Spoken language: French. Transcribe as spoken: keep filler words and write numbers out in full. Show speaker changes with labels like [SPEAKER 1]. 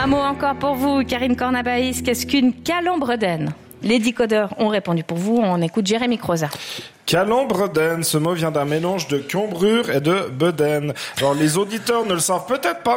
[SPEAKER 1] Un mot encore pour vous, Karine Cornabaïs. Qu'est-ce qu'une calembredène ? Les décodeurs ont répondu pour vous. On écoute Jérémy Croza.
[SPEAKER 2] Calembredène, ce mot vient d'un mélange de cambrure et de bedaine. Alors les auditeurs ne le savent peut-être pas,